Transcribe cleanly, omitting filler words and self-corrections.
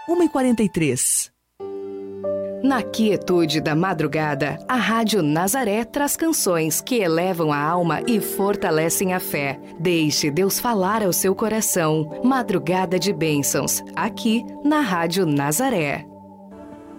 1h43. Na quietude da madrugada, a Rádio Nazaré traz canções que elevam a alma e fortalecem a fé. Deixe Deus falar ao seu coração. Madrugada de Bênçãos, aqui na Rádio Nazaré.